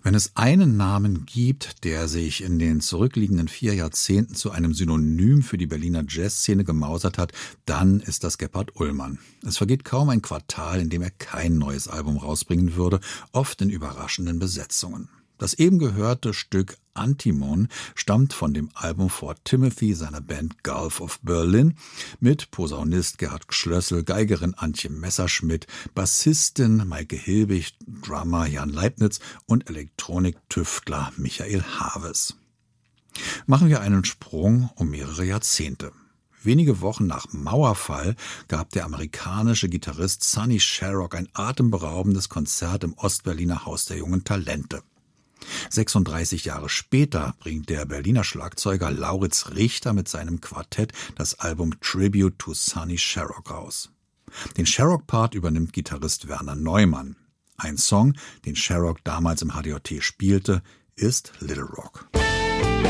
Wenn es einen Namen gibt, der sich in den zurückliegenden 4 Jahrzehnten zu einem Synonym für die Berliner Jazzszene gemausert hat, dann ist das Gebhard Ullmann. Es vergeht kaum ein Quartal, in dem er kein neues Album rausbringen würde, oft in überraschenden Besetzungen. Das eben gehörte Stück Antimon stammt von dem Album For Timothy seiner Band Gulf of Berlin mit Posaunist Gerhard Schlössel, Geigerin Antje Messerschmidt, Bassistin Maike Hilbig, Drummer Jan Leibniz und Elektronik-Tüftler Michael Haves. Machen wir einen Sprung um mehrere Jahrzehnte. Wenige Wochen nach Mauerfall gab der amerikanische Gitarrist Sonny Sharrock ein atemberaubendes Konzert im Ostberliner Haus der jungen Talente. 36 Jahre später bringt der Berliner Schlagzeuger Lauritz Richter mit seinem Quartett das Album Tribute to Sonny Sharrock raus. Den Sharrock-Part übernimmt Gitarrist Werner Neumann. Ein Song, den Sharrock damals im HDJT spielte, ist Little Rock.